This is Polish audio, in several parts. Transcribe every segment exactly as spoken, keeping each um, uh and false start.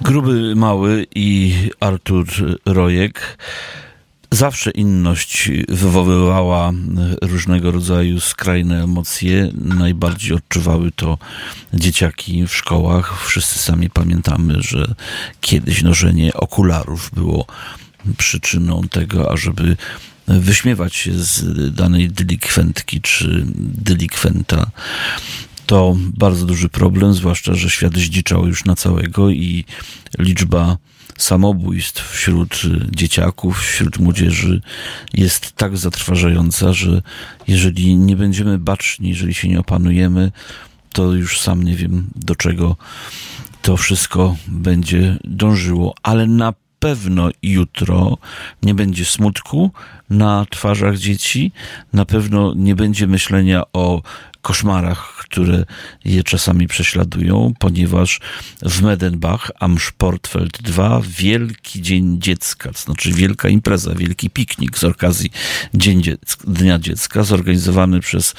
Gruby Mały i Artur Rojek. Zawsze inność wywoływała różnego rodzaju skrajne emocje. Najbardziej odczuwały to dzieciaki w szkołach. Wszyscy sami pamiętamy, że kiedyś noszenie okularów było przyczyną tego, ażeby wyśmiewać się z danej delikwentki czy delikwenta. To bardzo duży problem, zwłaszcza, że świat zdziczał już na całego i liczba samobójstw wśród dzieciaków, wśród młodzieży jest tak zatrważająca, że jeżeli nie będziemy baczni, jeżeli się nie opanujemy, to już sam nie wiem, do czego to wszystko będzie dążyło, ale na pewno jutro nie będzie smutku na twarzach dzieci, na pewno nie będzie myślenia o koszmarach, które je czasami prześladują, ponieważ w Medenbach am Sportfeld dwa wielki dzień dziecka, to znaczy wielka impreza, wielki piknik z okazji Dzień Dziecka, Dnia Dziecka, zorganizowany przez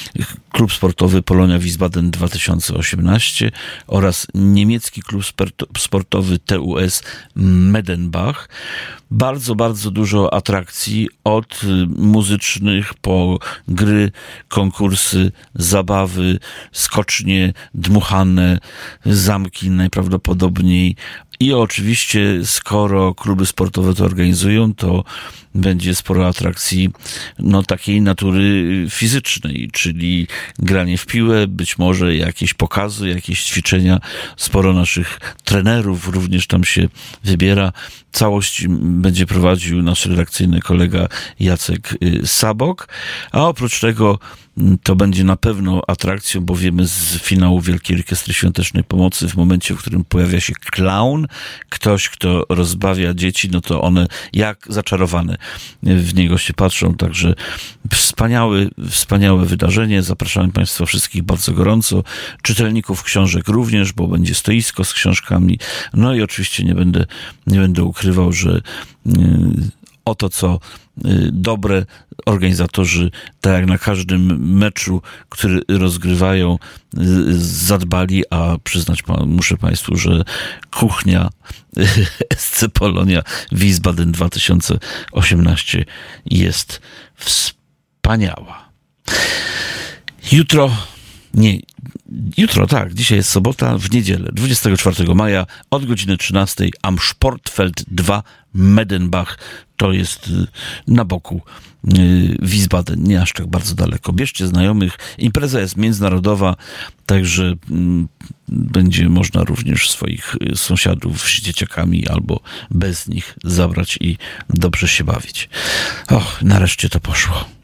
klub sportowy Polonia Wiesbaden dwa tysiące osiemnaście oraz niemiecki klub sportowy T U S Medenbach. Bardzo, bardzo dużo atrakcji, od muzycznych po gry, konkursy, zabawy, skocznie dmuchane, zamki najprawdopodobniej. I oczywiście, skoro kluby sportowe to organizują, to będzie sporo atrakcji no, takiej natury fizycznej, czyli granie w piłę, być może jakieś pokazy, jakieś ćwiczenia. Sporo naszych trenerów również tam się wybiera. Całość będzie prowadził nasz redakcyjny kolega Jacek Sabok, a oprócz tego to będzie na pewno atrakcją, bo wiemy z finału Wielkiej Orkiestry Świątecznej Pomocy, w momencie, w którym pojawia się klaun, ktoś, kto rozbawia dzieci, no to one jak zaczarowane w niego się patrzą, także wspaniałe, wspaniałe wydarzenie. Zapraszamy Państwa wszystkich bardzo gorąco, czytelników książek również, bo będzie stoisko z książkami, no i oczywiście nie będę, nie będę ukrywał, że yy, o to, co dobre organizatorzy, tak jak na każdym meczu, który rozgrywają, zadbali, a przyznać muszę Państwu, że kuchnia S C Polonia Wiesbaden dwa tysiące osiemnaście jest wspaniała. Jutro Nie, jutro, tak, dzisiaj jest sobota, w niedzielę, dwudziestego czwartego maja od godziny trzynastej am Sportfeld dwa Medenbach, to jest na boku Wiesbaden, nie aż tak bardzo daleko. Bierzcie znajomych, impreza jest międzynarodowa, także będzie można również swoich sąsiadów z dzieciakami albo bez nich zabrać i dobrze się bawić. Och, nareszcie to poszło.